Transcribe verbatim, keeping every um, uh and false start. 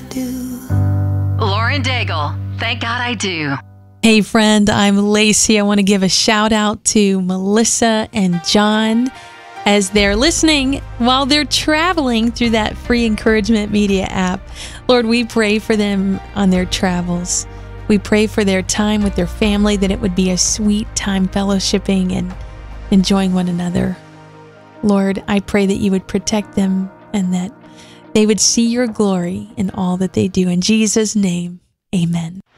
do. Lauren Daigle, Thank God I Do. Hey friend, I'm Lacey. I want to give a shout out to Melissa and John as they're listening while they're traveling through that free Encouragement Media app. Lord, we pray for them on their travels. We pray for their time with their family, that it would be a sweet time fellowshipping and enjoying one another. Lord, I pray that you would protect them and that they would see your glory in all that they do. In Jesus' name, amen.